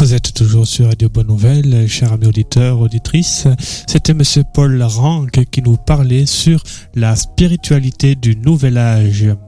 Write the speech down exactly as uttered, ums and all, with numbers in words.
Vous êtes toujours sur Radio Bonne Nouvelle, chers amis auditeurs, auditrices. C'était Monsieur Paul Rank qui nous parlait sur la spiritualité du nouvel âge.